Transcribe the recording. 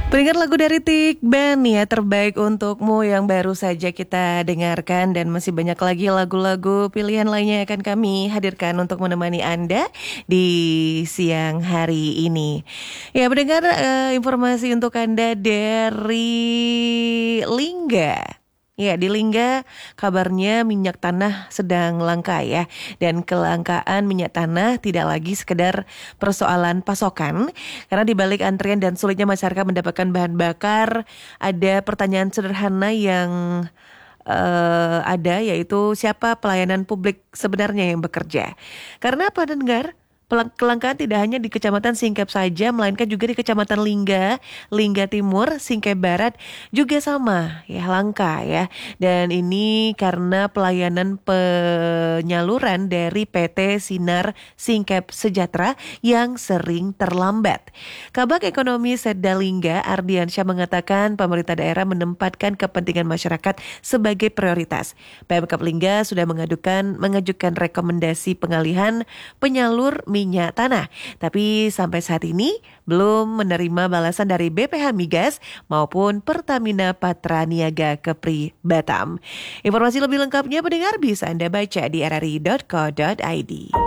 Pendengar lagu dari Tik Band ya, terbaik untukmu yang baru saja kita dengarkan, dan masih banyak lagi lagu-lagu pilihan lainnya yang akan kami hadirkan untuk menemani Anda di siang hari ini. Ya pendengar, informasi untuk Anda dari Lingga. Ya, di Lingga kabarnya minyak tanah sedang langka ya. Dan kelangkaan minyak tanah tidak lagi sekedar persoalan pasokan, karena di balik antrian dan sulitnya masyarakat mendapatkan bahan bakar, ada pertanyaan sederhana yang ada, yaitu siapa pelayanan publik sebenarnya yang bekerja. Karena apa dengar? Kelangkaan tidak hanya di Kecamatan Singkep saja, melainkan juga di Kecamatan Lingga, Lingga Timur, Singkep Barat juga sama ya, langka ya. Dan ini karena pelayanan penyaluran dari PT Sinar Singkep Sejahtera yang sering terlambat. Kabag Ekonomi Setda Lingga, Ardiansyah, mengatakan pemerintah daerah menempatkan kepentingan masyarakat sebagai prioritas. Pemkab Lingga sudah mengajukan rekomendasi pengalihan penyalur minyak tanah, tapi sampai saat ini belum menerima balasan dari BPH Migas maupun Pertamina Patraniaga Kepri Batam. Informasi lebih lengkapnya pendengar bisa Anda baca di rri.co.id.